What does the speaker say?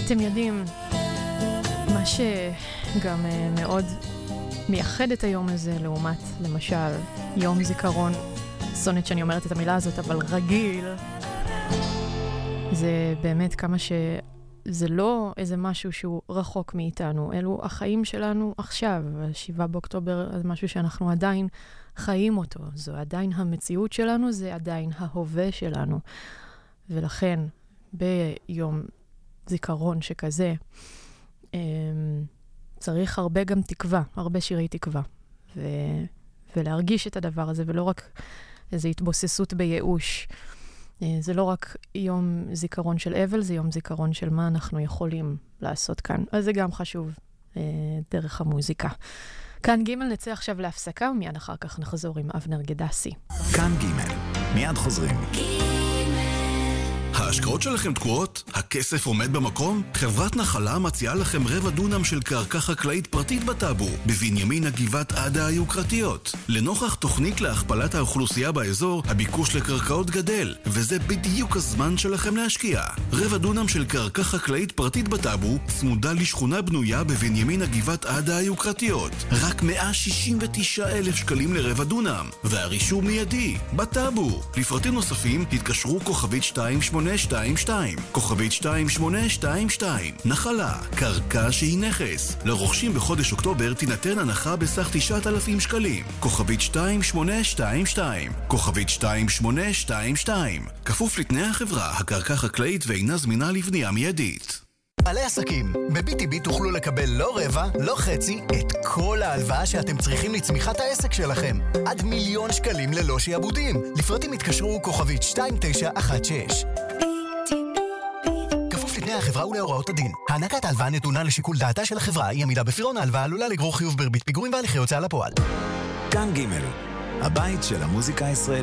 אתם יודעים, מה שגם מאוד מייחד את היום הזה לעומת, למשל, יום זיכרון, סונט שאני אומרת את המילה הזאת, אבל רגיל, זה באמת כמה שזה לא איזה משהו שהוא רחוק מאיתנו, אלו החיים שלנו עכשיו. 7 באוקטובר זה משהו שאנחנו עדיין חיים אותו, זו עדיין המציאות שלנו, זה עדיין ההווה שלנו. ולכן, ביום זיכרון שכזה, צריך הרבה גם תקווה, הרבה שירי תקווה. ולהרגיש את הדבר הזה, ולא רק איזו התבוססות בייאוש. זה לא רק יום זיכרון של אבל, זה יום זיכרון של מה אנחנו יכולים לעשות כאן. אז זה גם חשוב, דרך המוזיקה. כאן ג' נצא עכשיו להפסקה, ומיד אחר כך נחזור עם אבנר גדסי. כאן ג' מיד חוזרים. ההשקעות שלכם תקועות? הכסף עומד במקום? חברת נחלה מציעה לכם 1/4 דונם של קרקע חקלאית פרטית בטאבו, בבנימין הגבעת עדה היוקרתיות. לנוכח תוכנית להכפלת האוכלוסייה באזור, הביקוש לקרקעות גדל, וזה בדיוק הזמן שלכם להשקיע. 1/4 דונם של קרקע חקלאית פרטית בטאבו, צמודה לשכונה בנויה בבנימין הגבעת עדה היוקרתיות. רק 169,000 שקלים ל1/4 דונם, והרישום מיידי, בטאבו. לפרטים נוספים, התקשרו כוכבית 2822, כוכבית 2822. נחלה, קרקע שהיא נכס. לרוכשים בחודש אוקטובר תינתן הנחה בסך 9,000 שקלים. כוכבית 2822, כוכבית 2822. כפוף לתנאי החברה, הקרקע חקלאית ואינה זמינה לבנייה מיידית. בעלי עסקים, ב-BTB תוכלו לקבל לא רבע, לא חצי, את כל ההלוואה שאתם צריכים לצמיחת העסק שלכם. עד 1,000,000 שקלים ללא שיעבודים. לפרטים התקשרו כוכבית 2916. כפוף לתנאי החברה ולהוראות הדין. הענקת ההלוואה נתונה לשיקול דעתה של החברה, אי עמידה בפירעון ההלוואה עלולה לגרור חיוב בריבית פיגורים והליכי הוצאה לפועל. כאן ג' הבית של המוזיקה הישראלית.